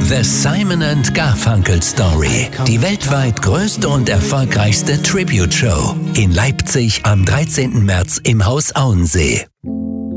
The Simon and Garfunkel Story. Die weltweit größte und erfolgreichste Tribute-Show. In Leipzig am 13. März im Haus Auensee.